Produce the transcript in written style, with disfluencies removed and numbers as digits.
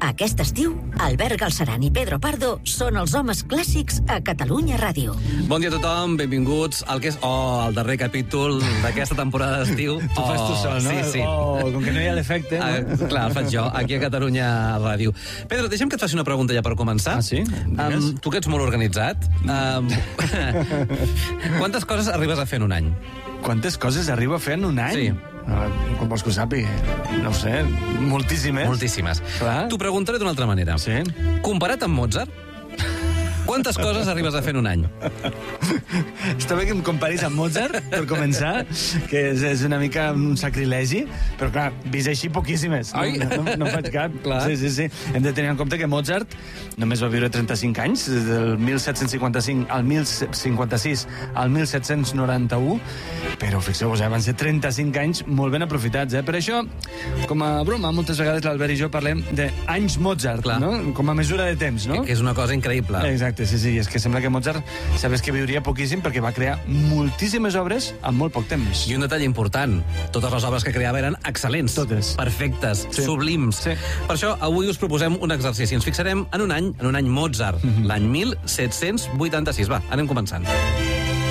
Aquest estiu, Albert Galceran i Pedro Pardo són els homes clàssics a Catalunya Ràdio. Bon dia a tothom, benvinguts al que és el darrer capítol d'aquesta temporada d'estiu. Tu fas tu sol, no? Sí. Com que no hi ha l'efecte. No? Clar, el faig jo, aquí a Catalunya Ràdio. Pedro, deixa'm que et faci una pregunta ja per començar. Ah, sí? Tu que ets molt organitzat, quantes coses arribes a fer en un any? Quantes coses arriba a fer en un any? Sí. Com vols que ho sàpiga? No ho sé, moltíssimes. Moltíssimes. Clar. T'ho preguntaré d'una altra manera. Sí. Comparat amb Mozart, quantes coses arribes a fer en un any? Està bé que em comparis amb Mozart, per començar, que és una mica un sacrilegi, però clar, vist així poquíssimes. Ai. No faig cap. Clar. Sí. Hem de tenir en compte que Mozart només va viure 35 anys, del 1755 al 1056 al 1791, però fixeu-vos, van ser 35 anys molt ben aprofitats. Per això, com a broma, moltes vegades l'Albert i jo parlem d'anys Mozart, Clar. no? Com a mesura de temps, no? Que és una cosa increïble. Exacte, sí. És que sembla que Mozart sabés que viuria poquíssim perquè va crear moltíssimes obres en molt poc temps. I un detall important, totes les obres que creava eren excel·lents. Totes. Perfectes, Sí. sublims. Sí. Per això, avui us proposem un exercici. Ens fixarem en un any Mozart, l'any 1786. Va, anem començant.